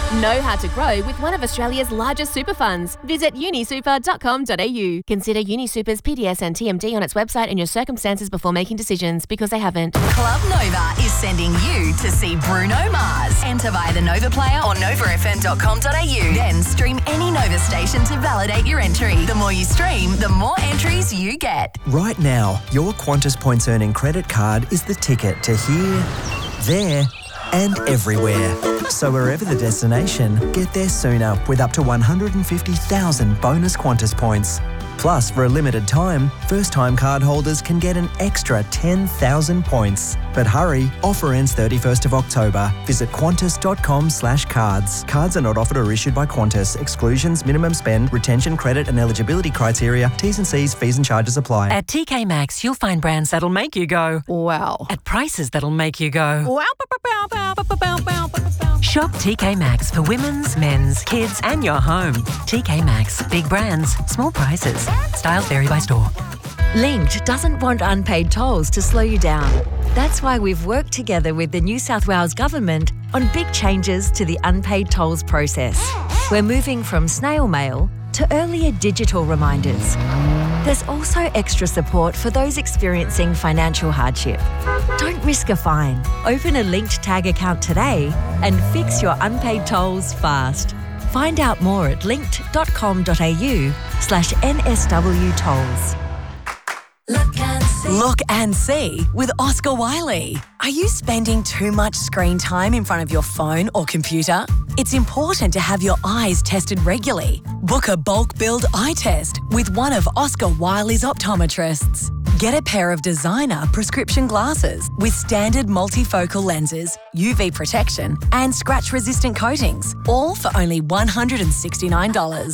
Know how to grow with one of Australia's largest super funds. Visit unisuper.com.au. Consider UniSuper's PDS and TMD on its website and your circumstances before making decisions, because they haven't. Club Nova is sending you to see Bruno Mars. Enter via the Nova player or novafm.com.au. Then stream any Nova station to validate your entry. The more you stream, the more entries you get. Right now, your Qantas Points Earning credit card is the ticket to here, there and everywhere. So wherever the destination, get there sooner with up to 150,000 bonus Qantas points. Plus, for a limited time, first-time card holders can get an extra 10,000 points. But hurry, offer ends 31st of October. Visit qantas.com/cards. Cards are not offered or issued by Qantas. Exclusions, minimum spend, retention, credit and eligibility criteria, T's and C's, fees and charges apply. At TK Maxx, you'll find brands that'll make you go, wow. At prices that'll make you go, wow. Shop TK Maxx for women's, men's, kids and your home. TK Maxx. Big brands, small prices. Styles vary by store. Linked doesn't want unpaid tolls to slow you down. That's why we've worked together with the New South Wales Government on big changes to the unpaid tolls process. We're moving from snail mail to earlier digital reminders. There's also extra support for those experiencing financial hardship. Don't risk a fine. Open a Linked Tag account today and fix your unpaid tolls fast. Find out more at linked.com.au/NSW tolls. Look and see with Oscar Wiley. Are you spending too much screen time in front of your phone or computer? It's important to have your eyes tested regularly. Book a bulk billed eye test with one of Oscar Wiley's optometrists. Get a pair of designer prescription glasses with standard multifocal lenses, UV protection and scratch-resistant coatings, all for only $169.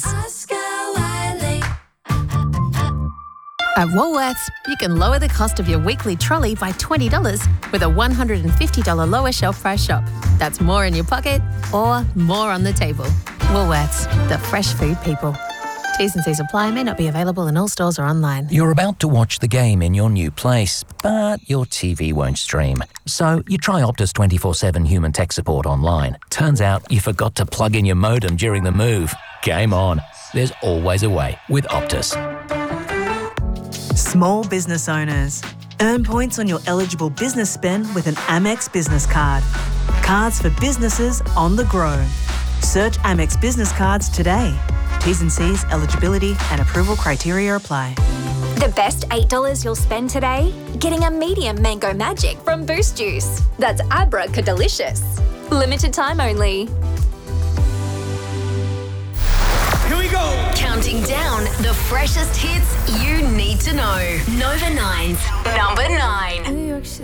At Woolworths, you can lower the cost of your weekly trolley by $20 with a $150 lower shelf price shop. That's more in your pocket or more on the table. Woolworths, the fresh food people. T's and C's apply, may not be available in all stores or online. You're about to watch the game in your new place, but your TV won't stream. So you try Optus 24/7 human tech support online. Turns out you forgot to plug in your modem during the move. Game on. There's always a way with Optus. Small business owners. Earn points on your eligible business spend with an Amex business card. Cards for businesses on the grow. Search Amex business cards today. T's and C's, eligibility and approval criteria apply. The best $8 you'll spend today? Getting a medium mango magic from Boost Juice. That's abracadalicious. Limited time only. Here we go! Counting down the freshest hits you need to know. Nova 9's number 9.